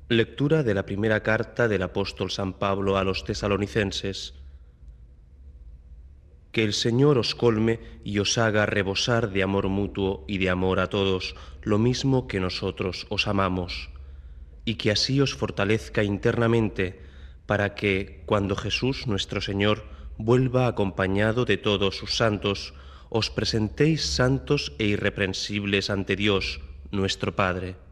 Lectura de la primera carta del apóstol San Pablo a los tesalonicenses. Que el Señor os colme y os haga rebosar de amor mutuo y de amor a todos, lo mismo que nosotros os amamos, y que así os fortalezca internamente, para que, cuando Jesús nuestro Señor vuelva acompañado de todos sus santos, os presentéis santos e irreprensibles ante Dios, nuestro Padre.